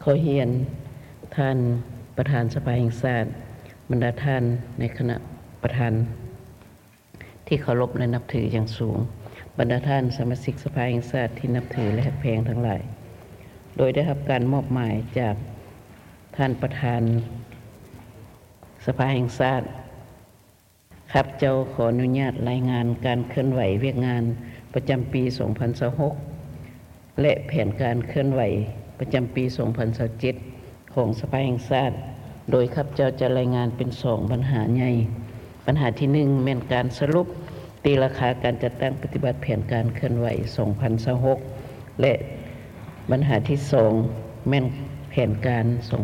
ขอเรียนท่านประธานสภาแห่งชาติบรรดาท่านในคณะประธานที่เคารพและนับถืออย่างสูงบรรดาท่านสมาชิกสภาแห่งชาติที่นับถือและแพงทั้งหลายโดยได้รับการมอบหมายจากท่านประธานสภาแห่งชาติครับเจ้าขออนุญาตรายงานการเคลื่อนไหวเวียกงานประจำปี 2026 และแผนการเคลื่อนไหวประจำปี 2027 ของสภาแห่งชาติโดยครับเจ้าจะรายงานเป็น2ปัญหาใหญ่ปัญหาที่1แม่นการสรุปตีราคาการจัดตั้งปฏิบัติแผนการเคลื่อนไหว 2026 และปัญหาที่2แม่นแผนการ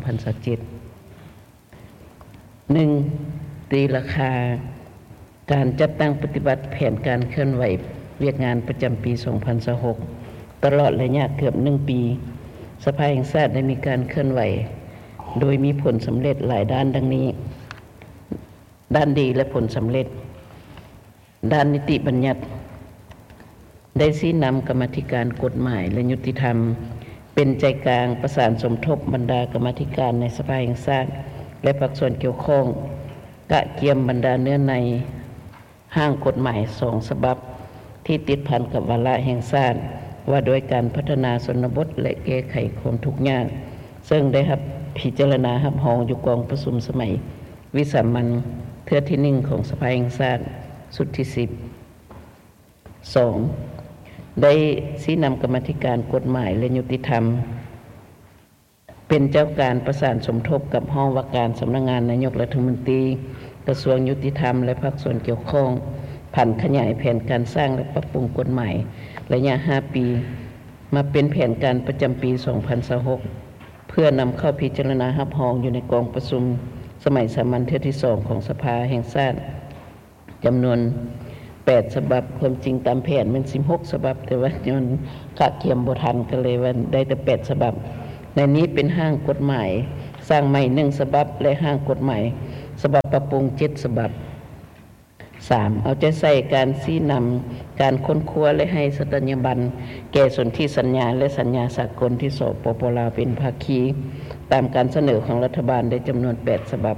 2027 1. ตีราคาการจัดตั้งปฏิบัติแผนการเคลื่อนไหวเวียกงานประจำปี 2026 ตลอดระยะเกือบ1 ปีสภาแห่งชาติได้มีการเคลื่อนไหวโดยมีผลสำเร็จหลายด้านดังนี้ด้านดีและผลสำเร็จด้านนิติบัญญัติได้ชี้นำกรรมาธิการกฎหมายและยุติธรรมเป็นใจกลางประสานสมทบบรรดากรรมาธิการในสภาแห่งชาติและภาคส่วนเกี่ยวข้องกะเกียมบรรดาเนื้อในห้างกฎหมาย2 ฉบับที่ติดพันกับวาระแห่งชาติว่าโดยการพัฒนาชนบทและแก้ไขความทุกข์ยากซึ่งได้รับพิจารณารับรองอยู่กองประชุมสมัยวิสามัญเทื่อที่1ของสภาแห่งชาติสุดที่10 2. ได้ชี้นำกรรมาธิการกฎหมายและยุติธรรมเป็นเจ้าการประสานสมทบกับห้องว่าการสำนักงานนายกรัฐมนตรีกระทรวงยุติธรรมและภาคส่วนเกี่ยวข้องผันขยายแผนการสร้างและปรับปรุงกฎหมายระยะ5 ปีมาเป็นแผนการประจำปี 2026 เพื่อนำเข้าพิจารณารับรองอยู่ในกองประชุมสมัยสามัญเทื่อที่2ของสภาแห่งชาติจำนวน8 ฉบับความจริงตามแผนมัน16 ฉบับแต่ว่ามันกะเกียมบ่ทันก็เลยว่าได้แต่8 ฉบับในนี้เป็นห้างกฎหมายสร้างใหม่1 ฉบับและห้างกฎหมายฉบับปรับปรุง7 ฉบับ 3. เอาใจใส่การชี้นำการค้นคว้าและให้สตัญญาบันแก่สนธิสัญญาและสัญญาสากลที่สปป.ลาวเป็นภาคีตามการเสนอของรัฐบาลได้จำนวน8 ฉบับ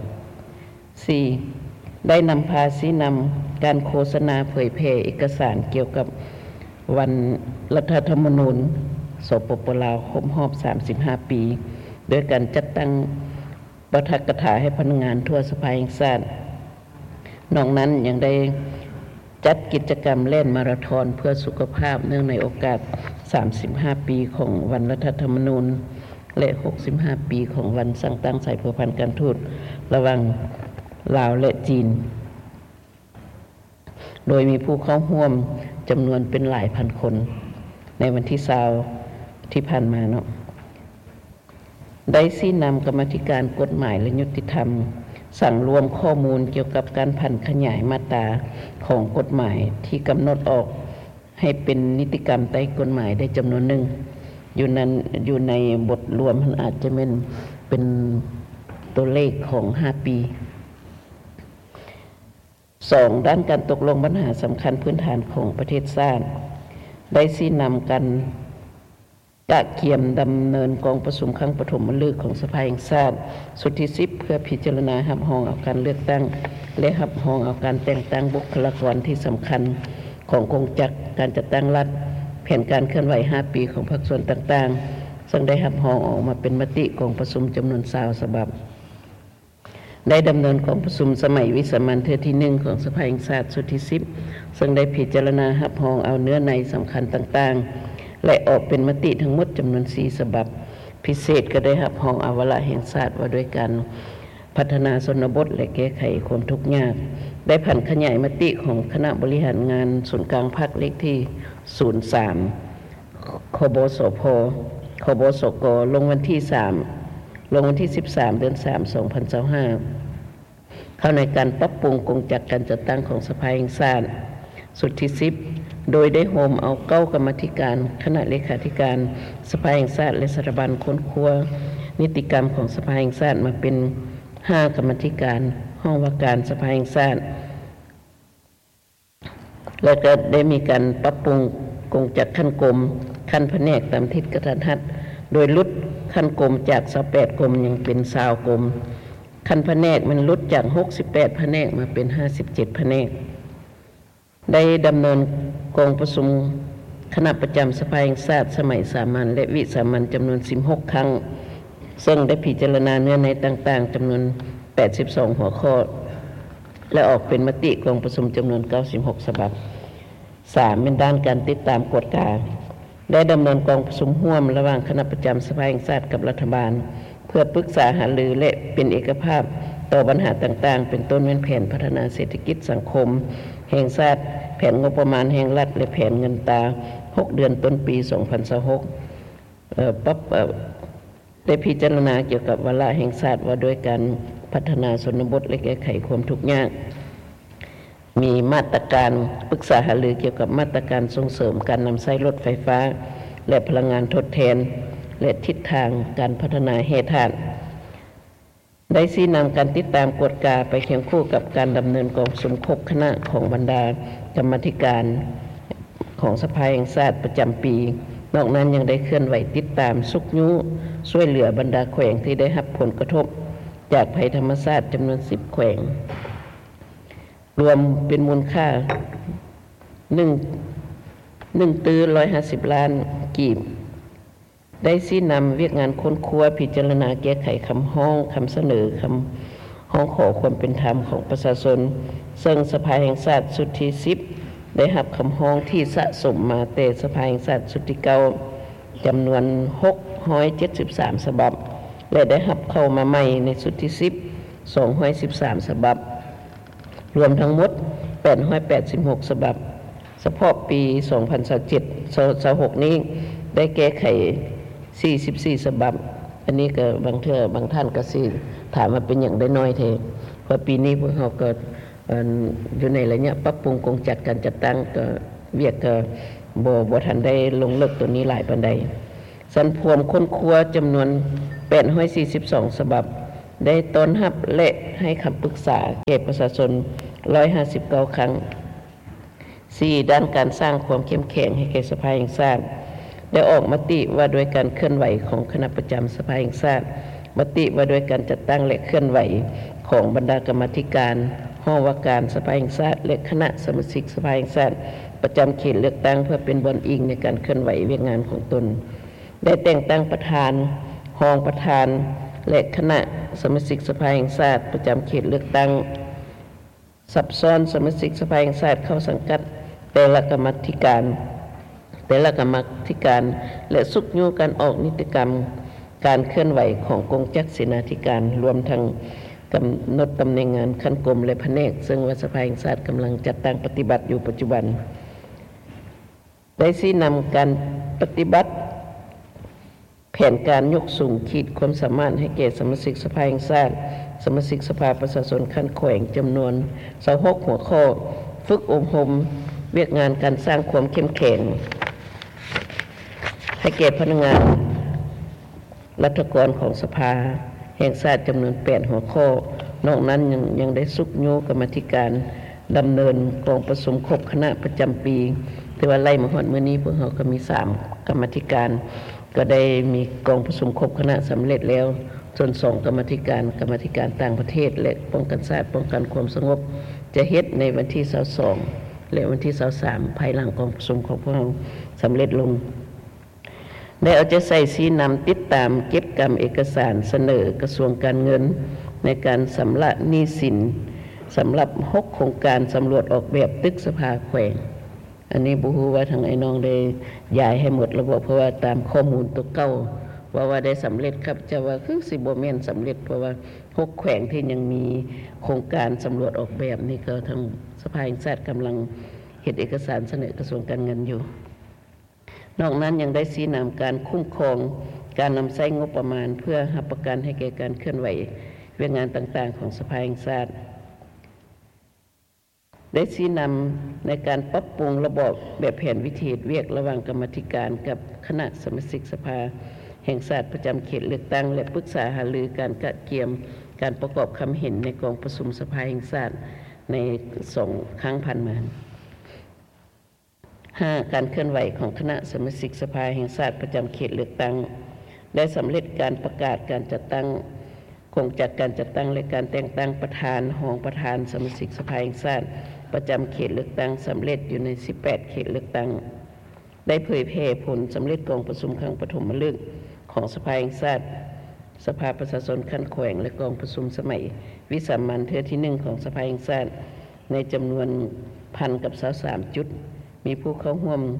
4. ได้นำพาชี้นำการโฆษณาเผยแพร่เอกสารเกี่ยวกับวันรัฐธรรมนูญสปป.ลาวครบรอบ35 ปีโดยการจัดตั้งปาฐกถาให้พนักงานทั่วสภาแห่งชาตินอกนั้นยังได้จัดกิจกรรมเล่นมาราธอนเพื่อสุขภาพเนื่องในโอกาส35 ปีของวันรัฐธรรมนูญและ65 ปีของวันสั่งตั้งสายพัวพันธ์การทูตระหว่างลาวและจีนโดยมีผู้เข้าร่วมจำนวนเป็นหลายพันคนในวันที่20ที่ผ่านมาเนาะได้ชี้นำกรรมาธิการกฎหมายและยุติธรรมสั่งรวมข้อมูลเกี่ยวกับการผันขยายมาตราของกฎหมายที่กำหนดออกให้เป็นนิติกรรมใต้กฎหมายได้จำนวนหนึ่งอยู่ในบทรวมมันอาจจะเป็นตัวเลขของ5 ปี 2. ด้านการตกลงปัญหาสำคัญพื้นฐานของประเทศชาติได้ชี้นำกันกะเกียมดำเนินกองประชุมครั้งปฐมฤกษ์ของสภาแห่งชาติสุดที่10เพื่อพิจารณารับรองเอาการเลือกตั้งและรับรองเอาการแต่งตั้งบุคลากรที่สำคัญของกองจักรการจัดตั้งรัฐแผนการเคลื่อนไหว5 ปีของภาคส่วนต่างๆซึ่งได้รับรองออกมาเป็นมติกองประชุมจำนวน20 ฉบับได้ดำเนินกองประชุมสมัยวิสามัญเทื่อที่1ของสภาแห่งชาติสุดที่10ซึ่งได้พิจารณารับรองเอาเนื้อในสำคัญต่างๆและออกเป็นมติทั้งหมดจำนวน4 ฉบับพิเศษก็ได้รับรองเอาวาระแห่งชาติว่าด้วยการพัฒนาชนบทและแก้ไขความทุกข์ยากได้ผันขยายมติของคณะบริหารงานศูนย์กลางภาคเลขที่03คบสพคบสกลงวันที่13 เดือน 3 2025เข้าในการปรับปรุงกงจักรการจัดตั้งของสภาแห่งชาติสุดที่10โดยได้โฮมเอา9 กรรมาธิการคณะเลขาธิการสภาแห่งชาติและสถาบันค้นคว้านิติกรรมของสภาแห่งชาติมาเป็น5 กรรมาธิการห้องว่าการสภาแห่งชาติและก็ได้มีการปรับปรุงกงจักรขั้นกรมขั้นแผนกตามทิศกระทัดรัดโดยลดขั้นกรมจาก28กรมยังเป็น20กรมขั้นแผนกมันลดจาก68แผนกมาเป็น57แผนกได้ดำเนินกองประชุมคณะประจำสภาแห่งชาติสมัยสามัญและวิสามัญจำนวน16ครั้งซึ่งได้พิจารณาเนื้อในต่างๆจำนวน82หัวข้อและออกเป็นมติกองประชุมจำนวน96ฉบับ3เป็นด้านการติดตามกฎกาได้ดำเนินกองประชุมร่วมระหว่างคณะประจำสภาแห่งชาติกับรัฐบาลเพื่อปรึกษาหารือและเป็นเอกภาพต่อปัญหาต่างๆเป็นต้นแผนพัฒนาเศรษฐกิจสังคมแห่งชาติแผนงบประมาณแห่งรัฐและแผนเงินตรา6เดือนต้นปี2026ได้พิจารณาเกี่ยวกับวาระแห่งชาติว่าด้วยการพัฒนาชนบทและแก้ไขความทุกข์ยากมีมาตรการปรึกษาหารือเกี่ยวกับมาตรการส่งเสริมการนำใช้รถไฟฟ้าและพลังงานทดแทนและทิศทางการพัฒนาแห่ธาตุได้ชี้นำการติดตามกฎกาไปเคียงคู่กับการดำเนินกองประชุมครบคณะของบรรดากรรมาธิการของสภาแห่งชาติประจำปีนอกนั้นยังได้เคลื่อนไหวติดตามสุขยุช่วยเหลือบรรดาแขวงที่ได้รับผลกระทบจากภัยธรรมชาติจำนวน10แขวงรวมเป็นมูลค่า1ตื้อ150ล้านกีบได้ชี้นำเวียกงานค้นคว้าพิจารณาแก้ไขคำร้องคำเสนอคำร้องขอความเป็นธรรมของประชาชนซึ่งสภาแห่งชาติสุดที่10ได้รับคำร้องที่สะสมมาแต่สภาแห่งชาติสุดที่9จำนวน673ฉบับและได้รับเข้ามาใหม่ในสุดที่10 213ฉบับรวมทั้งหมด886ฉบับเฉพาะปี2027-26นี้ได้แก้ไข44ฉบับอันนี้ก็บางท่านก็สิถามว่าเป็นอย่างได้น้อยเท่เพราะปีนี้พวกเราก็อยู่ในระยะปรับปรุงกงจัดการจัดตั้งก็เวียกก็บ่ทันได้ลงเลิกตัวนี้หลายปานใดสันพวมค้นคว้าจำนวน842ฉบับได้ต้อนรับและให้คำปรึกษาแก่ประชาชน159ครั้ง4ด้านการสร้างความเข้มแข็งให้แก่สภาแห่งชาติได้ออกมติว่าโดยการเคลื่อนไหวของคณะประจำสภาแห่งชาติมติว่าโดยการจัดตั้งและเคลื่อนไหวของบรรดากรรมาธิการห้องว่าการสภาแห่งชาติและคณะสมาชิกสภาแห่งชาติประจำเขตเลือกตั้งเพื่อเป็นบอนอิงในการเคลื่อนไหวเวียกงานของตนได้แต่งตั้งประธานรองประธานและคณะสมาชิกสภาแห่งชาติประจำเขตเลือกตั้งซับซ้อนสมาชิกสภาแห่งชาติเข้าสังกัดแต่ละกรรมาธิการและสุขยุการออกนิติกรรมการเคลื่อนไหวของกงจักรเสนาธิการรวมทั้งกำหนดตำแหน่งงานขั้นกรมและแผนกซึ่งว่าสภาแห่งชาติกำลังจัดตั้งปฏิบัติอยู่ปัจจุบันได้ชี้นำการปฏิบัติแผนการยกสูงขีดความสามารถให้แก่สมาชิกสภาแห่งชาติสมาชิกสภาประชาชนขั้นแขวงจำนวน26หัวข้อฝึกอบรมเวียกงานการสร้างความเข้มแข็งให้แก่พนักงานรัฐกรของสภาแห่งชาติจำนวน8หัวข้อนอกนั้นยังได้สุขโยกรรมาธิการดำเนินกองประชุมครบคณะประจำปีแต่ว่าไล่มาฮอดมื้อนี้พวกเราก็มี3กรรมาธิการก็ได้มีกองประชุมครบคณะสำเร็จแล้วส่วน2กรรมาธิการต่างประเทศและป้องกันชาติป้องกันความสงบจะเฮ็ดในวันที่22และวันที่23ภายหลังกองประชุมของพวกเราสำเร็จลงได้เอาใจใส่ชี้นำติดตามเก็บกรรมเอกสารเสนอกระทรวงการเงินในการสำระหนี้สินสำหรับ6โครงการสำรวจออกแบบตึกสภาแขวงอันนี้บ่ฮู้ว่าทางไอ้น้องได้ย้ายให้หมดระบบเพราะว่าตามข้อมูลตัวเก่าว่าได้สำเร็จครับจะว่าคือสิบ่แม่นสำเร็จเพราะว่า6แขวงที่ยังมีโครงการสำรวจออกแบบนี่ก็ทางสภาแห่งชาติกำลังเฮ็ดเอกสารเสนอกระทรวงการเงินอยู่นอกนั้นยังได้ชี้นำการคุ้มครองการนำใช้งบประมาณเพื่อรับประกันให้แก่การเคลื่อนไหวเวียกงานต่างๆของสภาแห่งชาติได้ชี้นำในการปรับปรุงระบบแบบแผนวิธีเวียกระหว่างกรรมาธิการกับคณะสมาชิกสภาแห่งชาติประจำเขตเลือกตั้งและปรึกษาหารือการกะเกียมการประกอบคำเห็นในกองประชุมสภาแห่งชาติใน2ครั้งผ่านมา5การเคลื่อนไหวของคณะสมาชิกสภาแห่งชาติประจำเขตเลือกตั้งได้สำเร็จการประกาศการจัดตั้งคงจากการจัดตั้งและการแต่งตั้งประธานรองประธานสมาชิกสภาแห่งชาติประจำเขตเลือกตั้งสำเร็จอยู่ใน18เขตเลือกตั้งได้เผยแพร่ผลสำเร็จกองประชุมครั้งปฐมฤกษ์ของสภาแห่งชาติสภาประชาชนขั้นแขวงและกองประชุมสมัยวิสามัญเทื่อที่1ของสภาแห่งชาติในจำนวน1,023จุดมีผู้เข้าร่วม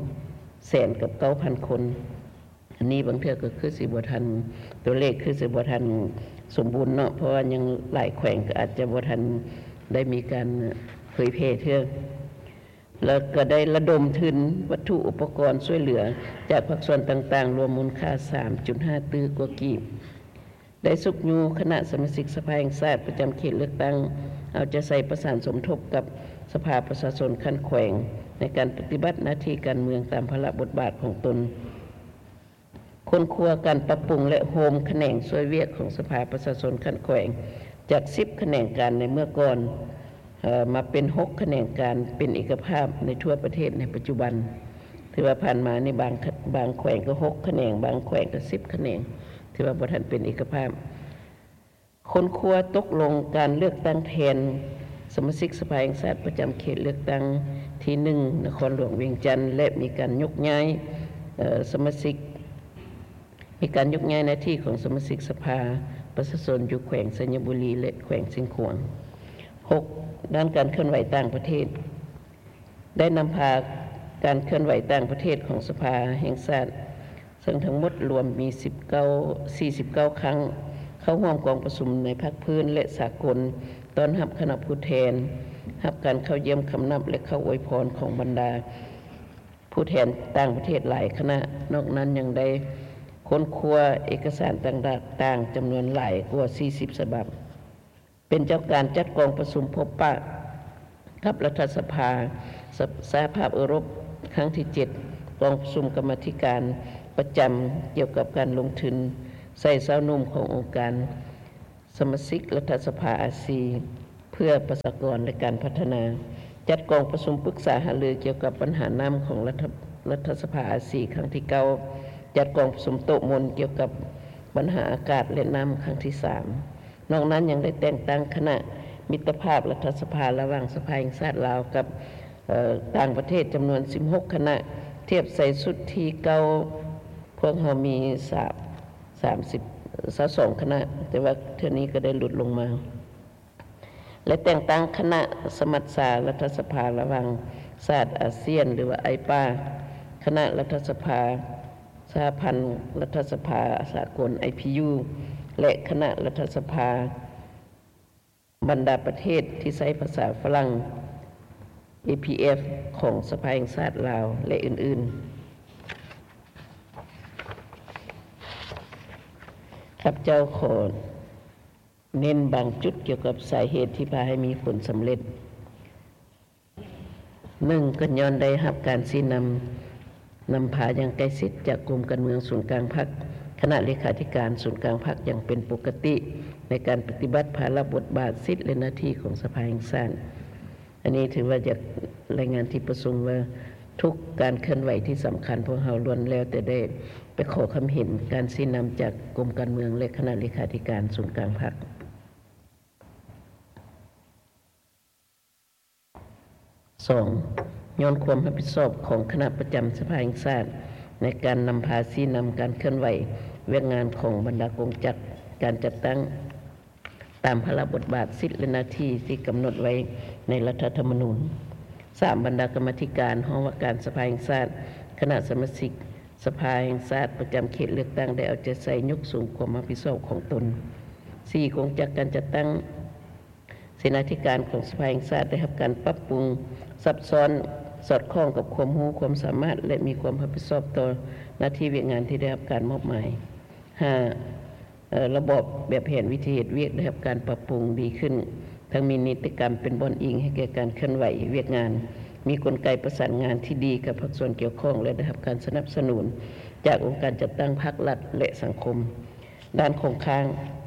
1,900,000 คนอันนี้บางเทื่อก็คือสิบ่ทันตัวเลขคือสิบ่ทันสมบูรณ์เนาะเพราะว่ายังหลายแขวงก็อาจจะบ่ทันได้มีการเผยแพร่เทื่อแล้วก็ได้ระดมทุนวัตถุอุปกรณ์ช่วยเหลือจากภาคส่วนต่างๆรวมมูลค่า 3.5 ตื้อกว่ากีบได้สุกยูคณะสมาชิกสภาแห่งชาติประจำเขตเลือกตั้งเอาใจใส่ประสานสมทบกับสภาประชาชนขั้นแขวงในการปฏิบัติหน้าที่การเมืองตามภาระบทบาทของตนคนครัวการปรับปรุงและโฮมแขนงช่วยเวียกของสภาประชาชนขั้นแขวงจาก10แขนงการในเมื่อก่อนมาเป็น6แขนงการเป็นเอกภาพในทั่วประเทศในปัจจุบันถือว่าผ่านมาในบางแขวงก็6แขนงบางแขวงก็10แขนงถือว่าบ่ทันเป็นเอกภาพคนครัวตกลงการเลือกตั้งแทนสมาชิกสภาแห่งชาติประจำเขตเลือกตั้งที่1นครหลวงเวียงจันทร์และมีการยกย้ายสมาชิกมีการยกย้ายหน้าที่ของสมาชิกสภาประชาชนอยู่แขวงสัญบุรีและแขวงสิงห์ขวาง6ด้านการเคลื่อนไหวต่างประเทศได้นำพาการเคลื่อนไหวต่างประเทศของสภาแห่งชาติซึ่งทั้งหมดรวมมี49ครั้งเข้าร่วมกองประชุมในภาคพื้นและสากลต้อนรับคณะผู้แทนรับการเข้าเยี่ยมคำนับและเข้าอวยพรของบรรดาผู้แทนต่างประเทศหลายคณะนอกนั้นยังได้ค้นคว้าเอกสารต่างๆจำนวนหลายกว่า40ฉบับเป็นเจ้าการจัดกองประชุมพบปะกับรัฐสภาสหภาพยุโรปครั้งที่7กองประชุมกรรมาธิการประจำเกี่ยวกับการลงทุนใส่เส้านุ่มขององค์การสมาชิกรัฐสภาอาซีเพื่อประชากรและการพัฒนาจัดกองประชุมปรึกษาหารือเกี่ยวกับปัญหาน้ำของรัฐสภาอาซีครั้งที่9จัดกองประชุมโต๊ะมนเกี่ยวกับปัญหาอากาศและน้ำครั้งที่3นอกนั้นยังได้แต่งตั้งคณะมิตรภาพรัฐสภาระหว่างสภาแห่งชาติลาวกับต่างประเทศจำนวน16คณะเทียบใส่สุดที่เก่าพวกเรามี32คณะแต่ว่าเท่านี้ก็ได้หลุดลงมาและแต่งตั้งคณะสมัชชารัฐสภาระหว่างชาติอาเซียนหรือว่าไอปาคณะรัฐสภาสหพันธ์รัฐสภาสากล IPU และคณะรัฐสภาบรรดาประเทศที่ใช้ภาษาฝรั่ง APF ของสภาแห่งชาติลาวและอื่นๆครับเจ้าขอเน้นบางจุดเกี่ยวกับสาเหตุที่พาให้มีผลสำเร็จ1ก็ย้อนได้รับการชี้นำพาอย่างใกล้ชิดจากกรมการเมืองศูนย์กลางพรรคคณะเลขาธิการศูนย์กลางพรรคอย่างเป็นปกติในการปฏิบัติภาระบทบาทสิทธิและหน้าที่ของสภาแห่งชาติอันนี้ถือว่าจากรายงานที่ประชุมว่าทุกการเคลื่อนไหวที่สำคัญพวกเราล้วนแล้วแต่ได้ไปขอความเห็นการชี้นำจากกรมการเมืองและคณะเลขาธิการศูนย์กลางพรรค2ย้อนความรับผิดชอบของคณะประจำสภาแห่งชาติในการนำพาชี้นำการเคลื่อนไหวเวียกงานของบรรดากองจักรการจัดตั้งตามภาระบทบาทสิทธิและหน้าที่ที่กำหนดไว้ในรัฐธรรมนูญ3บรรดากรรมาธิการห้องว่าการสภาแห่งชาติคณะสมาชิกสภาแห่งชาติประจำเขตเลือกตั้งได้เอาใจใส่ยกสูงความรับผิดชอบของตน4กองจักรการจัดตั้งเสนาธิการของสภาแห่งชาติได้รับการปรับปรุงซับซ้อนสอดคล้องกับความรู้ความสามารถและมีความรับผิดชอบต่อหน้าที่เวียกงานที่ได้รับการมอบหมาย5ระบบแบบแผนวิธีเหตุเวียกได้รับการปรับปรุงดีขึ้นทั้งมีนิติกรรมเป็นบอนอิงให้แก่การเคลื่อนไหวเวียกงานมีกลไกประสานงานที่ดีกับภาคส่วนเกี่ยวข้องและได้รับการสนับสนุนจากองค์การจัดตั้งภาครัฐและสังคมด้านโครงข่าย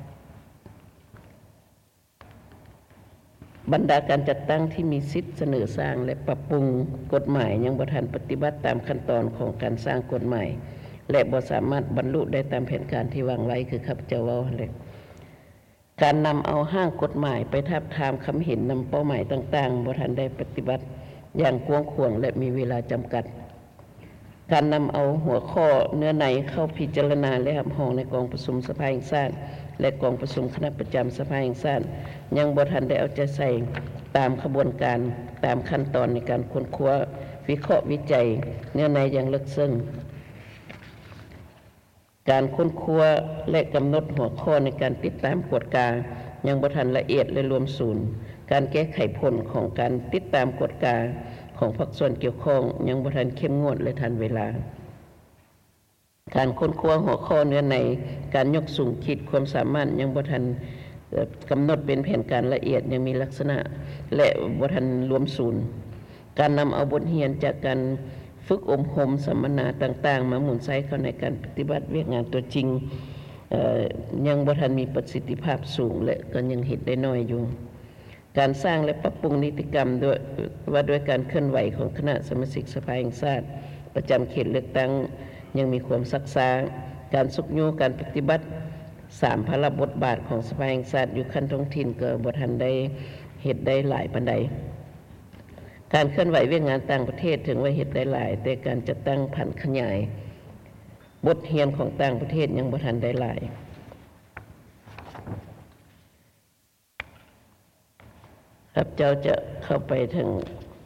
บรรดาการจัดตั้งที่มีสิทธิเสนอสร้างและปรับปรุงกฎหมายยังบ่ทันปฏิบัติตามขั้นตอนของการสร้างกฎหมายและบ่สามารถบรรลุได้ตามแผนการที่วางไว้คือข้าพเจ้าเว้าเลยการนำเอาห้างกฎหมายไปทาบทามคำเห็นนำเป้าหมายต่างๆบ่ทันได้ปฏิบัติอย่างกว้างขวางและมีเวลาจำกัดการนำเอาหัวข้อเนื้อในเข้าพิจารณาและรับรองในกองประชุมสภาแห่งชาติและกองประชุมคณะประจำสภาแห่งชาติยังบ่ทันได้เอาใจใส่ตามขบวนการตามขั้นตอนในการค้นคว้าวิเคราะห์วิจัยเนื้อในอย่างลึกซึ้งการค้นคว้าและกำหนดหัวข้อในการติดตามกฎกายังบ่ทันละเอียดและรวมศูนย์การแก้ไขผลของการติดตามกฎกาของภาคส่วนเกี่ยวข้องยังบ่ทันเข้มงวดและทันเวลาการค้นคว้าหัวข้อเนื้อในการยกสูงขีดความสามารถยังบ่ทันกำหนดเป็นแผนการละเอียดยังมีลักษณะและบ่ทันรวมศูนย์การนำเอาบทเรียนจากการฝึกอบรมสัมมนาต่างๆมาหมุนใช้เข้าในการปฏิบัติเวียกงานตัวจริงยังบ่ทันมีประสิทธิภาพสูงและก็ยังเห็นได้น้อยอยู่การสร้างและปรับปรุงนิติกรรมด้วยการเคลื่อนไหวของคณะสมาชิกสภาแห่งชาติประจำเขตเลือกตั้งยังมีความซักซ้าการสุกโยการปฏิบัติ3ภาระบทบาทของสภาแห่งชาติอยู่ขั้นท้องถิ่นก็บ่ทันได้เฮ็ดได้หลายปานใดการเคลื่อนไหวเวียกงานต่างประเทศถึงว่าเฮ็ดได้หลายแต่การจัดตั้งผันขยายบทเรียนของต่างประเทศยังบ่ทันได้หลายครับเจ้าจะเข้าไปถึง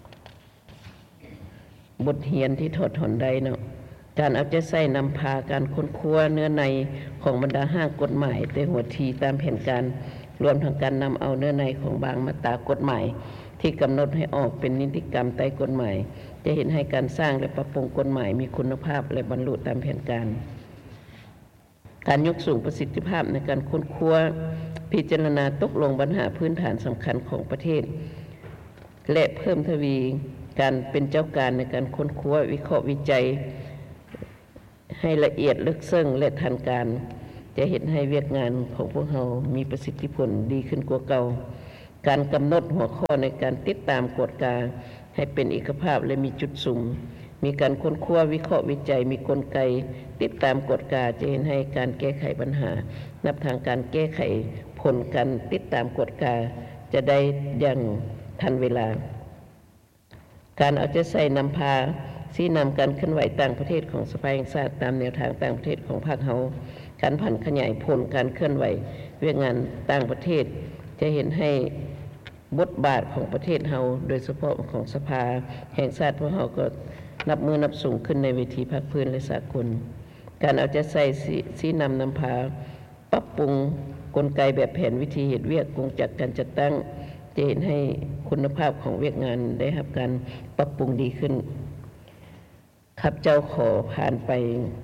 บทเรียนที่ถอดถอนได้เนาะการเอาใจใส่นำพาการค้นคว้าเนื้อในของบรรดาห้างกฎหมายแต่หัวทีตามแผนการรวมทั้งการนำเอาเนื้อในของบางมาตรากฎหมายที่กำหนดให้ออกเป็นนิติกรรมใต้กฎหมายจะเห็นให้การสร้างและปรับปรุงกฎหมายมีคุณภาพและบรรลุตามแผนการการยกสูงประสิทธิภาพในการค้นคว้าพิจารณาตกลงปัญหาพื้นฐานสำคัญของประเทศและเพิ่มทวีการเป็นเจ้าการในการค้นคว้าวิเคราะห์วิจัยให้ละเอียดลึกซึ้งและทันการจะเห็นให้เวียกงานของพวกเรามีประสิทธิผลดีขึ้นกว่าเก่าการกำหนดหัวข้อในการติดตามกฎกาให้เป็นเอกภาพและมีจุดสูงมีการค้นคว้าวิเคราะห์วิจัยมีกลไกติดตามกฎกาจะเห็นให้การแก้ไขปัญหานับทางการแก้ไขผลการติดตามกฎกาจะได้อย่างทันเวลาการเอาใจใส่นำพาชี้นำการเคลื่อนไหวต่างประเทศของสภาแห่งชาติตามแนวทางต่างประเทศของภาคเฮาการผันขยายผลการเคลื่อนไหวเวียกงานต่างประเทศจะเห็นให้บทบาทของประเทศเฮาโดยเฉพาะของสภาแห่งชาติพวกเฮาก็นับมือนับสูงขึ้นในเวทีภาคพื้นและสากลการเอาใจใส่ชี้นำพาปรับปรุงกลไกแบบแผนวิธีเหตุเวียกกงจักรการจัดตั้งจะเห็นให้คุณภาพของเวียกงานได้รับการปรับปรุงดีขึ้นข้าพเจ้าขอผ่านไป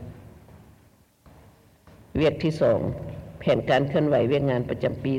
เวียกที่2แผนการเคลื่อนไหวเวียกงานประจำปี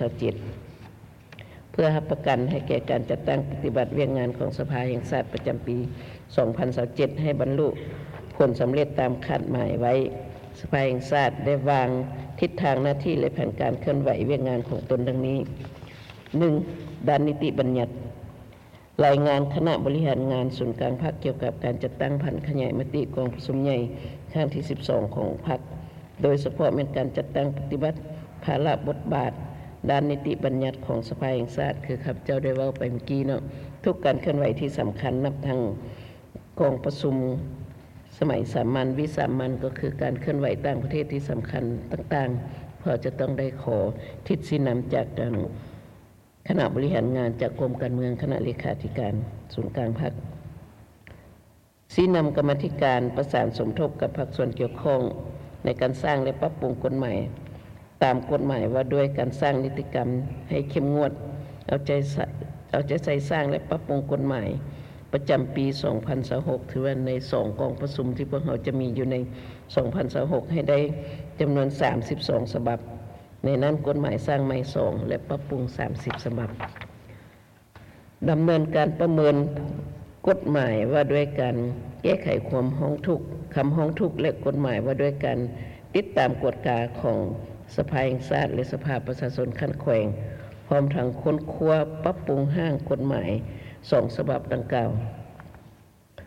2027 เพื่อรับประกันให้แก่การจัดตั้งปฏิบัติเวียกงานของสภาแห่งชาติประจำปี 2027 ให้บรรลุผลสำเร็จตามคาดหมายไว้สภาแห่งชาติได้วางทิศทางหน้าที่และแผนการเคลื่อนไหวเวียกงานของตนดังนี้ 1. ด้านนิติบัญญัติรายงานคณะบริหารงานศูนย์กลางพรรคเกี่ยวกับการจัดตั้งผันขยายมติกองประชุมใหญ่ครั้งที่ 12 ของพรรคโดยเฉพาะเป็นการจัดตั้งปฏิบัติภาระบทบาทด้านนิติบัญญัติของสภาแห่งชาติคือข้าพเจ้าได้เว้าไปเมื่อกี้เนาะทุกการเคลื่อนไหวที่สำคัญนับทั้งกองประชุมสมัยสามัญวิสามัญก็คือการเคลื่อนไหวต่างประเทศที่สำคัญต่างๆเพราะจะต้องได้ขอทิศชี้นำจากคณะบริหารงานจากกรมการเมืองคณะเลขาธิการศูนย์กลางพรรคชี้นำกรรมาธิการประสานสมทบกับภาคส่วนเกี่ยวข้องในการสร้างและปรับปรุงกฎหมายตามกฎหมายว่าด้วยการสร้างนิติกรรมให้เข้มงวดเอาใจใส่สร้างและปรับปรุงกฎหมายประจำปี 2026 ถือว่าใน2กองประชุมที่พวกเราจะมีอยู่ใน 2026 ให้ได้จำนวน32ฉบับในนั้นกฎหมายสร้างใหม่2และปรับปรุง30ฉบับดำเนินการประเมินกฎหมายว่าด้วยการแก้ไขความร้องทุกข์คำร้องทุกข์และกฎหมายว่าด้วยการติดตามกฎกาของสภาแห่งชาติและสภาประชาชนขั้นแขวงพร้อมทั้งค้นคว้าปรับปรุงห้างกฎหมาย2ฉบับดังกล่าว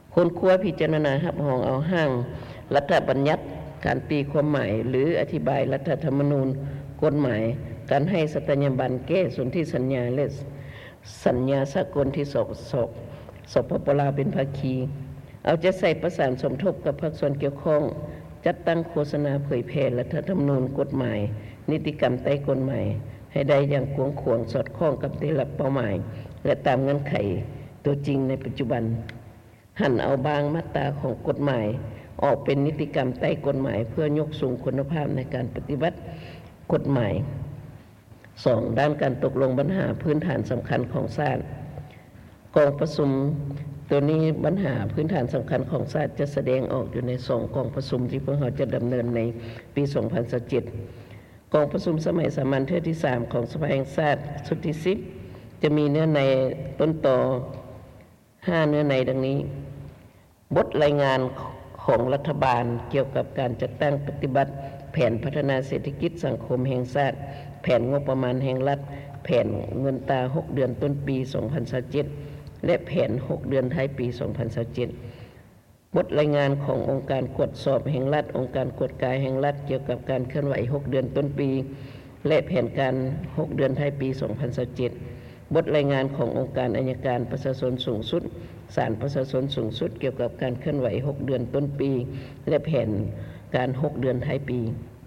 คนครัวพิจารณารับรองเอาห้างรัฐบัญญัติการตีความหมายหรืออธิบายรัฐธรรมนูญกฎหมายการให้สัตยาบันแก้สนธิสัญญาและสัญญาสากลที่สปปลาวเป็นภาคีเอาใจใส่ประสานสมทบกับภาคส่วนเกี่ยวข้องจัดตั้งโฆษณาเผยแพร่รัฐธรรมนูญกฎหมายนิติกรรมใต้กฎหมายให้ได้อย่างกวงขวงสอดคล้องกับได้รับเป้าหมายและตามเงื่อนไขตัวจริงในปัจจุบันหันเอาบางมาตราของกฎหมายออกเป็นนิติกรรมใต้กฎหมายเพื่อยกสูงคุณภาพในการปฏิบัติกฎหมาย 2. ด้านการตกลงปัญหาพื้นฐานสำคัญของชาติกองประชุมตัวนี้ปัญหาพื้นฐานสำคัญของชาติจะแสดงออกอยู่ใน2กองประชุมที่พวกเราจะดำเนินในปี 2017 กองประชุมสมัยสามัญเทื่อที่3ของสภาแห่งชาติชุดที่10จะมีเนื้อในต้นต่อ5เนื้อในดังนี้บทรายงานของรัฐบาลเกี่ยวกับการจัดตั้งปฏิบัติแผนพัฒนาเศรษฐกิจสังคมแห่งชาติแผนงบประมาณแห่งรัฐแผนเงินตรา6เดือนต้นปี 2027 และแผน6เดือนท้ายปี 2027 บทรายงานขององค์การกวดสอบแห่งรัฐองค์การกวดกายแห่งรัฐเกี่ยวกับการเคลื่อนไหว6เดือนต้นปีและแผนการ6เดือนท้ายปี 2027 บทรายงานขององค์การอัยการประชาชนสูงสุดศาลประชาชนสูงสุดเกี่ยวกับการเคลื่อนไหว6เดือนต้นปีและแผนการ6เดือนท้ายปี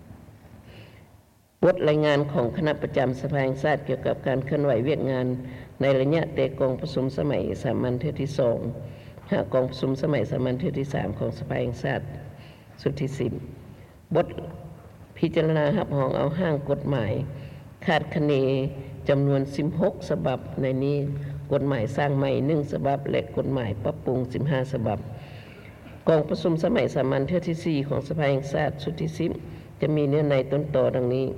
บทรายงานของคณะประจำสภาแห่งชาติเกี่ยวกับการเคลื่อนไหวเวียกงานในระยะแต่กองประชุมสมัยสามัญเทื่อที่2หากกองประชุมสมัยสามัญเทื่อที่3ของสภาแห่งชาติสุดที่10บทพิจารณารับรองเอาห้างกฎหมายคาดคะเนจำนวน16ฉบับในนี้กฎหมายสร้างใหม่1ฉบับและกฎหมายปรับปรุง15ฉบับกองประชุมสมัยสามัญเทื่อที่4ของสภาแห่งชาติสุดที่10จะมีเนื้อในต้นต่อดังนี้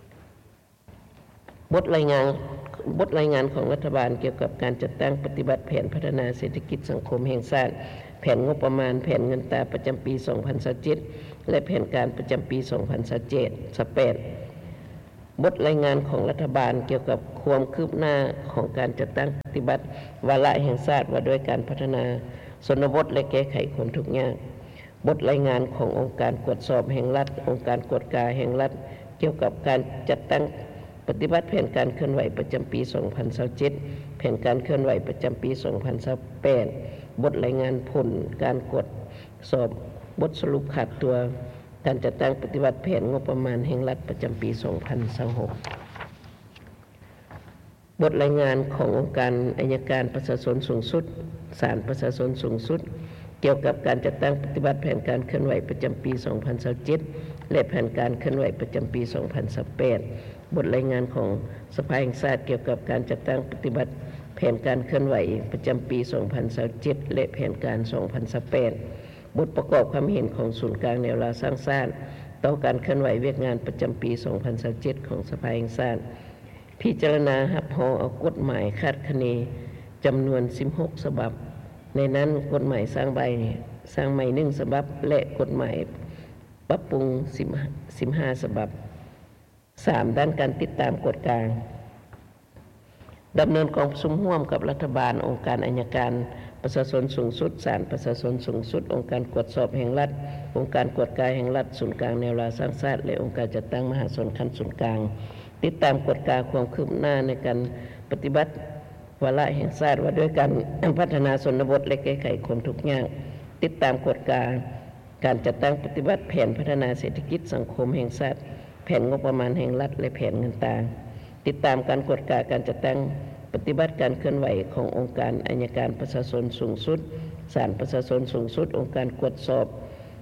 บทรายงานของรัฐบาลเกี่ยวกับการจัดตั้งปฏิบัติแผนพัฒนาเศรษฐกิจสังคมแห่งชาติแผนงบประมาณแผนเงินตราประจำปี 2027 และแผนการประจำปี 2028 บทรายงานของรัฐบาลเกี่ยวกับความคืบหน้าของการจัดตั้งปฏิบัติวาระแห่งชาติว่าด้วยการพัฒนาชนบทและแก้ไขความทุกข์ยากบทรายงานขององค์การกวดสอบแห่งรัฐองค์การกวดกาแห่งรัฐเกี่ยวกับการจัดตั้งปฏิบัติแผนการเคลื่อนไหวประจำปี 2027 แผนการเคลื่อนไหวประจำปี 2028 บทรายงานผลการกวดสอบบทสรุปขาดตัวการจัดตั้งปฏิบัติแผนงบประมาณแห่งรัฐประจำปี 2026 บทรายงานขององค์การอัยการประชาชนสูงสุดศาลประชาชนสูงสุดเกี่ยวกับการจัดตั้งปฏิบัติแผนการเคลื่อนไหวประจำปี 2027 และแผนการเคลื่อนไหวประจำปี 2028 บทรายงานของสภาแห่งชาติเกี่ยวกับการจัดตั้งปฏิบัติแผนการเคลื่อนไหวประจำปี 2027 และแผนการ 2028 บทประกอบความเห็นของศูนย์กลางแนวราสร้างชาติต่อการเคลื่อนไหวเวียกงานประจำปี 2027 ของสภาแห่งชาติพิจารณารับรองเอากฎหมายคาดคะเนจำนวน16ฉบับในนั้นกฎหมายสร้างใหม่1ฉบับและกฎหมายปรับปรุง15ฉบับ 3. ด้านการติดตามกฎกลางดำเนินกองประชุมร่วมกับรัฐบาลองค์การอัยการประชาชนสูงสุดศาลประชาชนสูงสุดองค์การกวดสอบแห่งรัฐองค์การกวดกายแห่งรัฐศูนย์กลางแนวราสร้างชาติและองค์การจัดตั้งมหาชนขั้นศูนย์กลางติดตามกฎกลางความคืบหน้าในการปฏิบัติวาระแห่งชาติว่าด้วยการพัฒนาชนบทและแก้ไขความทุกข์ยากติดตามกฎกลางการจัดตั้งปฏิบัติแผนพัฒนาเศรษฐกิจสังคมแห่งชาติแผนงบประมาณแห่งรัฐและแผนเงินตราติดตามการกฎกลางการจัดตั้งปฏิบัติการเคลื่อนไหวขององค์การอัยการประชาชนสูงสุดศาลประชาชนสูงสุดองค์การกวดสอบ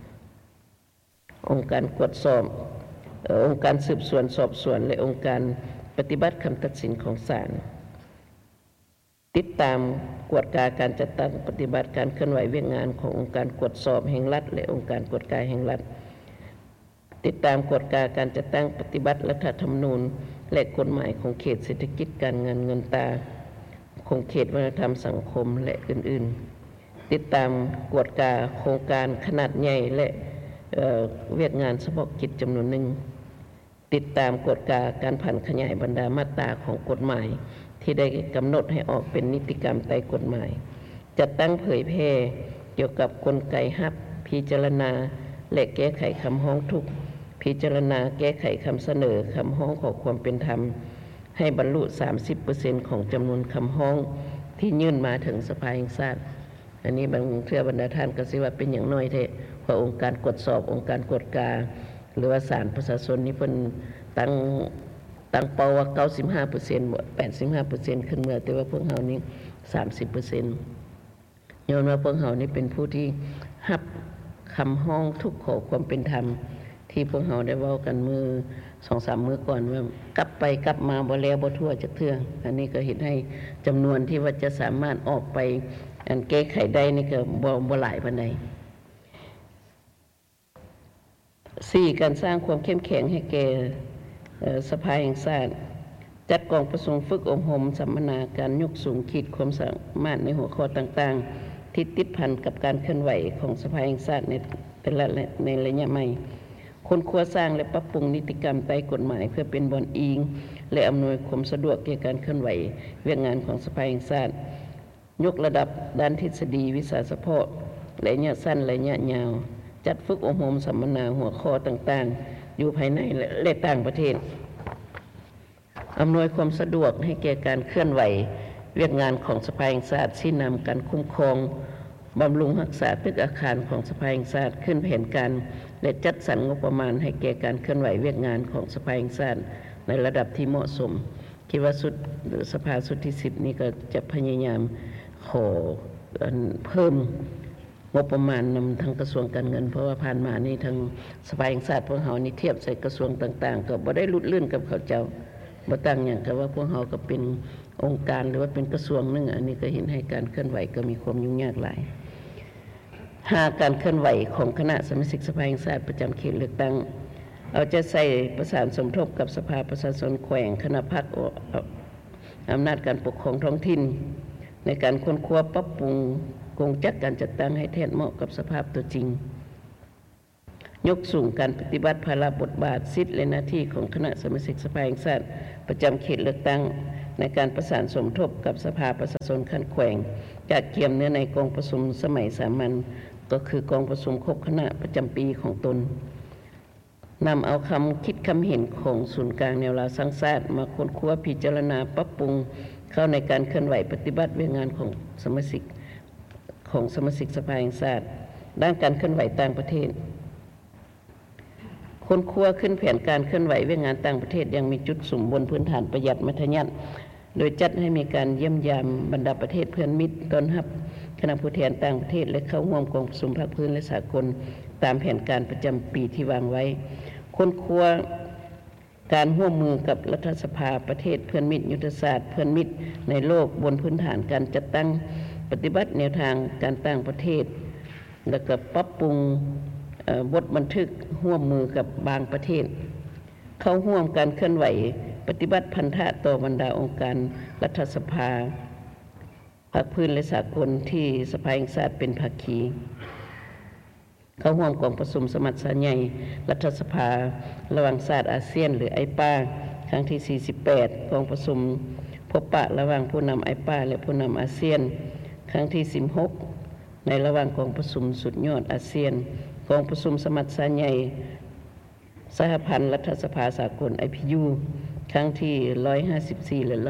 องค์การสืบสวนสอบสวนและองค์การปฏิบัติคำตัดสินของศาลติดตามกวดกาการจัดตั้งปฏิบัติการเคลื่อนไหวเวียกงานขององค์การกวดสอบแห่งรัฐและองค์การกวดกายแห่งรัฐติดตามกฎการจัดตั้งปฏิบัติรัฐธรรมนูญและกฎหมายของเขตเศรษฐกิจการเงินตราของเขตวัฒนธรรมสังคมและอื่นๆติดตามกฎการโครงการขนาดใหญ่และเวียกงานเฉพาะกิจจำนวนหนึ่งติดตามกฎการผันขยายบรรดามาตราของกฎหมายที่ได้กำหนดให้ออกเป็นนิติกรรมใต้กฎหมายจัดตั้งเผยแพร่เกี่ยวกับกลไกฮับพิจารณาและแก้ไขคำร้องทุกข์พิจารณาแก้ไขคำเสนอคำร้องขอความเป็นธรรมให้บรรลุ 30% ของจำนวนคำร้องที่ยื่นมาถึงสภาแห่งชาติอันนี้บางเทื่อบรรดาท่านก็สิว่าเป็นอย่างน้อยแท้เพราะองค์การกวดสอบองค์การกวดกาหรือว่าศาลประชาชนนี่เพิ่นตั้งเป้าว่า 95% บ่ 85% ขึ้นเมื่อแต่ว่าพวกเฮานี่ 30%ย้อนว่าพวกเฮานี่เป็นผู้ที่รับคำร้องทุกข์ขอความเป็นธรรมที่พวกเฮาได้เว้ากันมือ 2-3 มื้อก่อนว่ากลับไปกลับมาบ่แล้วบ่ทั่วจักเทื่ออันนี้ก็เฮ็ดให้จำนวนที่ว่าจะสามารถออกไปอันแก้ไขได้นี่ก็บ่หลายปานใด 4. การสร้างความเข้มแข็งให้แก่สภาแห่งชาติจัดกองประชุมฝึกอบรมสัมมนาการยกสูงขีดความสามารถในหัวข้อต่างๆที่ติดพันกับการเคลื่อนไหวของสภาแห่งชาติในระยะใหม่คนครัวสร้างและปรับปรุงนิติกรรมใต้กฎหมายเพื่อเป็นบอนอิงและอำนวยความสะดวกแก่การเคลื่อนไหวเวียกงานของสภาแห่งชาติยกระดับด้านทฤษฎีวิชาเฉพาะระยะสั้นระยะยาวจัดฝึกอบรมสัมมนาหัวข้อต่างๆอยู่ภายในและต่างประเทศอำนวยความสะดวกให้แก่การเคลื่อนไหวเวียกงานของสภาแห่งชาติชี้นำการคุ้มครองบำรุงรักษาตึกอาคารของสภาแห่งชาติขึ้นแผนการและจัดสรรงบประมาณให้แก่การเคลื่อนไหวเวียกงานของสภาแห่งชาติในระดับที่เหมาะสมคิดว่าสภาสุดที่10นี้ก็จะพยายามขอเพิ่มงบประมาณนำทางกระทรวงการเงินเพราะว่าผ่านมานี่ทางสภาแห่งชาติพวกเฮานี่เทียบใส่กระทรวงต่างๆก็บ่ได้ลุดลื่นกับเขาเจ้าบ่ต่างหยังกับว่าพวกเฮาก็เป็นองค์การหรือว่าเป็นกระทรวงนึงอันนี้ก็เห็นให้การเคลื่อนไหวก็มีความยุ่งยากหลาย5การเคลื่อนไหวของคณะสมาชิกสภาแห่งชาติประจำเขตเลือกตั้งเอาใจใส่ประสานสมทบกับสภาประชาชนแขวงคณะพรรคอำนาจการปกครองท้องถิ่นในการค้นคว้าปรับปรุงกงจักการจัดตั้งให้แทนเหมาะกับสภาพตัวจริงยกสูงการปฏิบัติภาระบทบาทสิทธิและหน้าที่ของคณะสมาชิกสภาแห่งชาติประจำเขตเลือกตั้งในการประสานสมทบกับสภาประชาชนคันแขวงจัดเกี่ยมเนื้อในกองประชุมสมัยสามัญก็คือกองประชุมครบคณะประจำปีของตนนำเอาคำคิดคำเห็นของศูนย์กลางแนวราสังชาติมาค้นคว้าพิจารณาปรับปรุงเข้าในการเคลื่อนไหวปฏิบัติเวียกงานของสมาชิกสภาแห่งชาติด้านการเคลื่อนไหวต่างประเทศค้นคว้าขึ้นแผนการเคลื่อนไหวเวียกงานต่างประเทศยังมีจุดสุ่มบนพื้นฐานประหยัดมัธยัสถ์โดยจัดให้มีการเยี่ยมยามบรรดาประเทศเพื่อนมิตรต้อนรับคณะผู้แทนต่างประเทศและเข้าร่วมกองประชุมภาคพื้นและสากลตามแผนการประจำปีที่วางไว้ค้นคว้าการร่วมมือกับรัฐสภาประเทศเพื่อนมิตรยุทธศาสตร์เพื่อนมิตรในโลกบนพื้นฐานการจัดตั้งปฏิบัติแนวทางการต่างประเทศและก็ปรับปรุงบทบันทึกร่วมมือกับบางประเทศเข้าร่วมการเคลื่อนไหวปฏิบัติพันธะต่อบรรดาองค์การรัฐสภาภาคพื้นและสากลที่สภาแห่งชาติเป็นภาคีเข้าร่วมกองประชุมสมัชชาใหญ่รัฐสภาระหว่างชาติอาเซียนหรือไอปาครั้งที่48กองประชุมพบปะระหว่างผู้นำไอปาและผู้นำอาเซียนครั้งที่16ในระหว่างกองประชุมสุดยอดอาเซียนกองประชุมสมัชชาใหญ่สหพันธ์รัฐสภาสากล IPU ครั้งที่154และ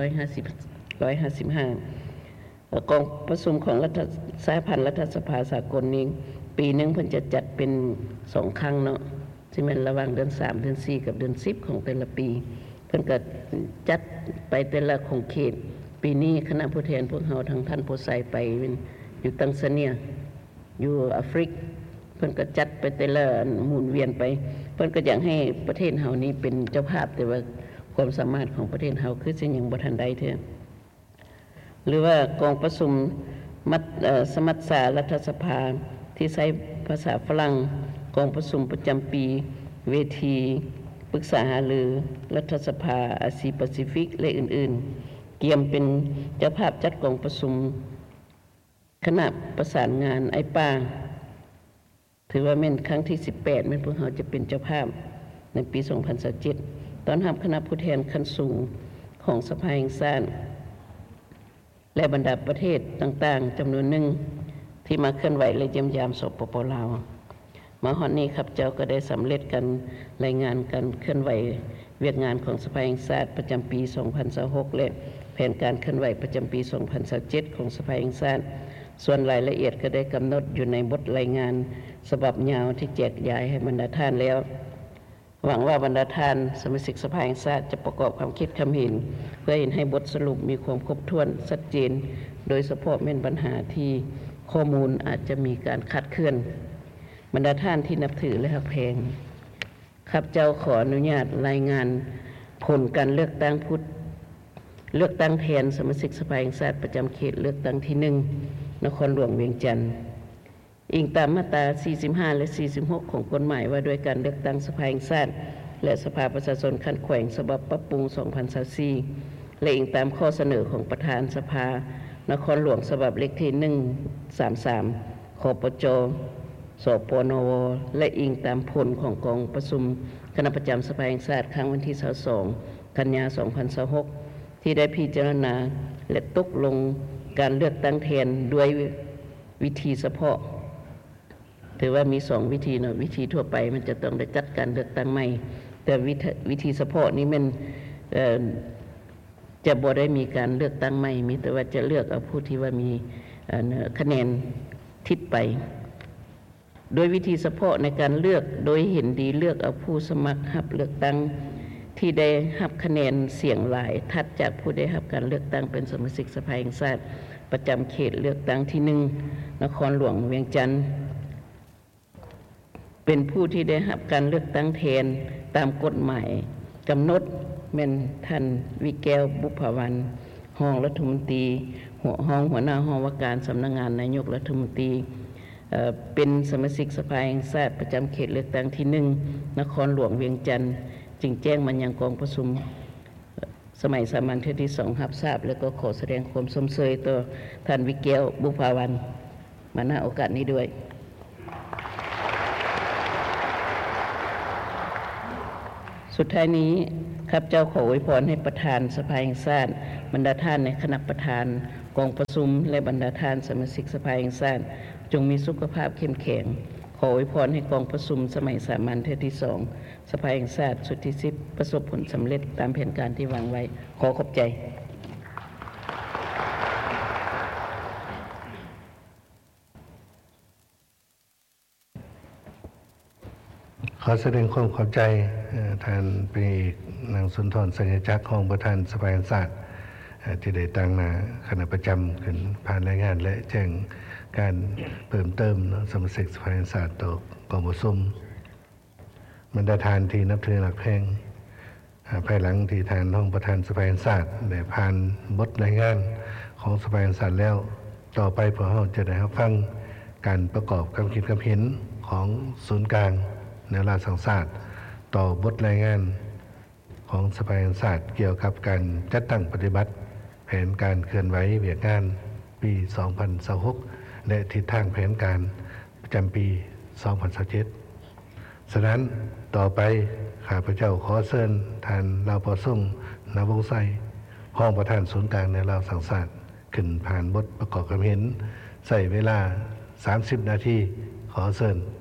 155กองประชุมของสหพันธ์รัฐสภาสากลนี้ปีนึงเพิ่นจะจัดเป็น2ครั้งเนาะที่มันระหว่างเดือน3เดือน4กับเดือน10ของแต่ละปีเพิ่นก็จัดไปแต่ละของเขตปีนี้คณะผู้แทนพวกเฮาทางท่านโพไซไปอยู่ตังซาเนียอยู่แอฟริกเพิ่นก็จัดไปแต่ละหมุนเวียนไปเพิ่นก็อยากให้ประเทศเฮานี้เป็นเจ้าภาพแต่ว่าความสามารถของประเทศเฮาคือสิยังบ่ทันได้เท่าหรือว่ากองประชุมสมัชชารัฐสภาที่ใช้ภาษาฝรั่งกองประชุมประจำปีเวทีปรึกษาหารือรัฐสภาอาซีแปซิฟิกและอื่นๆเกี่ยมเป็นเจ้าภาพจัดกองประชุมคณะประสานงานไอปาถือว่าเป็นครั้งที่18แม่นพวกเราจะเป็นเจ้าภาพในปี2027ตอนรับคณะผู้แทนขั้นสูงของสภาแห่งชาติและบรรดาประเทศต่างๆจำนวนหนึ่งทที่มาเคลื่อนไหวและเยี่ยมยามสปป.ลาวมาฮอดนี้ครับเจ้าก็ได้สำเร็จกันรายงานการเคลื่อนไหวเวียกงานของสภาแห่งชาติประจำปี 2026 และแผนการเคลื่อนไหวประจำปี 2027 ของสภาแห่งชาติส่วนรายละเอียดก็ได้กำหนดอยู่ในบทรายงานฉบับยาวที่แจกจ่ายให้บรรดาท่านแล้วหวังว่าบรรดาท่านสมาชิกสภาแห่งชาติจะประกอบความคิดความเห็นเพื่อให้บทสรุปมีความครบถ้วนชัดเจนโดยเฉพาะแม่นปัญหาที่ข้อมูลอาจจะมีการคลาดเคลื่อนบรรดาท่านที่นับถือและฮักแพงข้าพเจ้าขออนุญาตรายงานผลการเลือกตั้งแทนสมาชิกสภาแห่งชาติประจำเขตเลือกตั้งที่ 1 นครหลวงเวียงจันทร์อิงตามมาตรา 45 และ 46 ของกฎหมายว่าด้วยการเลือกตั้งสภาแห่งชาติและสภาประชาชนขั้นแขวงฉบับปรับปรุง 2024 และอิงตามข้อเสนอของประธานสภานครหลวงฉบับเลขที่ 133 คปจ สปนว และอิงตามผลของกองประชุมคณะประจำสภาแห่งชาติครั้งวันที่ 22 กันยายน 2026 ที่ได้พิจารณาและตกลงการเลือกตั้งแทนด้วยวิธีเฉพาะถือว่ามี2วิธีเนาะวิธีทั่วไปมันจะต้องได้จัดการเลือกตั้งใหม่แต่วิธีเฉพาะนี้มันจะบ่ได้มีการเลือกตั้งใหม่มีแต่ว่าจะเลือกเอาผู้ที่ว่ามีคะแนนทิศไปโดยวิธีเฉพาะในการเลือกโดยเห็นดีเลือกเอาผู้สมัครรับเลือกตั้งที่ได้รับคะแนนเสียงหลายถัดจากผู้ได้รับการเลือกตั้งเป็นสมาชิกสภาแห่งชาติประจำเขตเลือกตั้งที่ 1 นครหลวงเวียงจันทร์เป็นผู้ที่ได้รับการเลือกตั้งแทนตามกฎหมายกำหนดแม่นท่านวิแก้วบุพวรรณรองรัฐมนตรีหัวหน้าห้องว่าการสำนักงานนายกรัฐมนตรีเป็นสมาชิกสภาแห่งชาติประจำเขตเลือกตั้งที่ 1 นครหลวงเวียงจันทร์จึงแจ้งมันยังกองประชุมสมัยสามัญเทื่อที่ 2 รับทราบแล้วก็ขอแสดงความสมเชยต่อท่านวิแก้วบุพวรรณมาณโอกาสนี้ด้วยสุดท้ายนี้ข้าพเจ้าขออวยพรให้ประธานสภาแห่งชาติบรรดาท่านในคณะประธานกองประชุมและบรรดาท่านสมาชิกสภาแห่งชาติจงมีสุขภาพเข้มแข็งขออวยพรให้กองประชุมสมัยสามัญเทื่อที่ 2 สภาแห่งชาติชุดที่ 10 ประสบผลสำเร็จตามแผนการที่วางไว้ขอขอบใจขอแสดงความขอบใจท่านเป็นนางสุนทรสัญญจักรของประธานสภาแห่งชาติที่ได้ตั้งคณะประจำขึ้นผ่านรายงานและแจ้งการเพิ่มเติมสมาชิกสภาแห่งชาติต่อกองประชุมบรรดาท่านที่นับถือหลักแพงภายหลังที่ท่านห้องประธานสภาแห่งชาติได้ผ่านบทรายงานของสภาแห่งชาติแล้วต่อไปพวกเราจะได้รับฟังการประกอบความคิดความเห็นของศูนย์กลางแนวราชสังศาสตร์ต่อบทรายงานของสภาแห่งชาติเกี่ยวกับการจัดตั้งปฏิบัติแผนการเคลื่อนไหวเวียกงานปี 2026 และทิศทางแผนการประจำปี 2027 ฉะนั้นต่อไปข้าพเจ้าขอเชิญท่านลาวปอส่งนวงศ์ไสห้องประธานศูนย์กลางแนวราชสังศาสตร์ขึ้นผ่านบทประกอบความเห็นใช้เวลา30 นาทีขอเชิญ